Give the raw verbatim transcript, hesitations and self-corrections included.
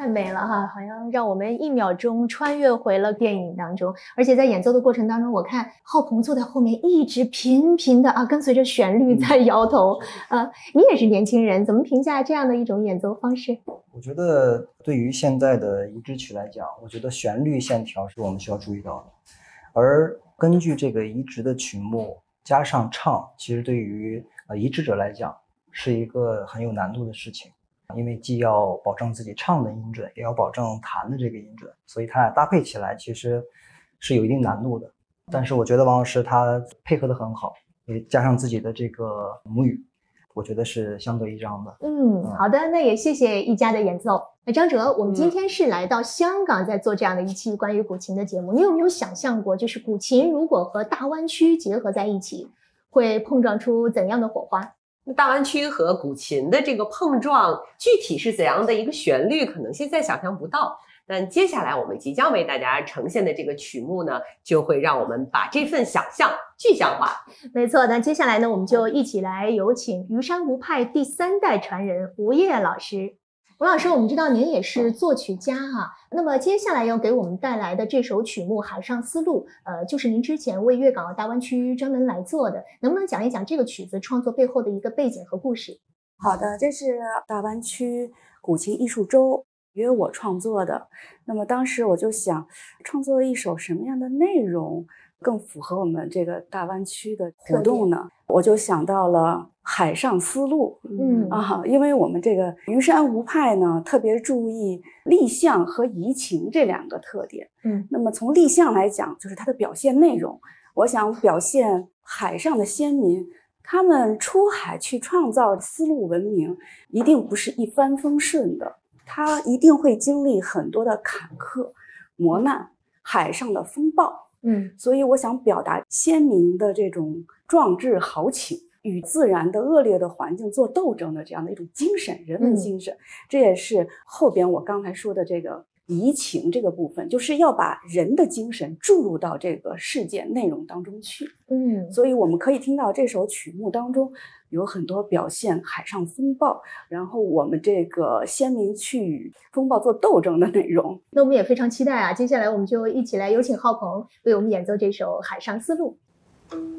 太美了哈，好像让我们一秒钟穿越回了电影当中。而且在演奏的过程当中，我看浩鹏坐在后面一直频频的啊跟随着旋律在摇头。嗯、呃，你也是年轻人，怎么评价这样的一种演奏方式？ 我觉得对于现在的移植曲来讲，我觉得旋律线条是我们需要注意到的，而根据这个移植的曲目加上唱，其实对于呃移植者来讲是一个很有难度的事情，因为既要保证自己唱的音准，也要保证弹的这个音准，所以它俩搭配起来其实是有一定难度的。但是我觉得王老师他配合得很好，也加上自己的这个母语，我觉得是相得益彰的。 嗯，好的，那也谢谢一家的演奏。那张哲，我们今天是来到香港，在做这样的一期关于古琴的节目。你有没有想象过，就是古琴如果和大湾区结合在一起，会碰撞出怎样的火花？ 那大湾区和古琴的这个碰撞，具体是怎样的一个旋律，可能现在想象不到。但接下来我们即将为大家呈现的这个曲目呢，就会让我们把这份想象具象化。 没错，那接下来呢，我们就一起来有请虞山吴派第三代传人吴烨老师。吴老师，我们知道您也是作曲家哈，那么接下来要给我们带来的这首曲目《海上丝路》，呃，就是您之前为粤港澳大湾区专门来做的，能不能讲一讲这个曲子创作背后的一个背景和故事？ 好的，这是大湾区古琴艺术周约我创作的。那么当时我就想，创作一首什么样的内容更符合我们这个大湾区的活动呢？我就想到了海上丝路。 嗯啊，因为我们这个虞山吴派呢，特别注意立象和移情这两个特点。 嗯， 那么从立象来讲，就是它的表现内容，我想表现海上的先民，他们出海去创造丝路文明，一定不是一帆风顺的，他一定会经历很多的坎坷磨难，海上的风暴。 嗯， 所以我想表达先民的这种壮志豪情，与自然的恶劣的环境做斗争的这样的一种精神，人文精神。嗯、这也是后边我刚才说的这个移情这个部分，就是要把人的精神注入到这个事件内容当中去。 嗯， 所以我们可以听到这首曲目当中有很多表现海上风暴，然后我们这个先民去与风暴做斗争的内容。 那我们也非常期待啊！接下来我们就一起来有请浩鹏为我们演奏这首《海上丝路》。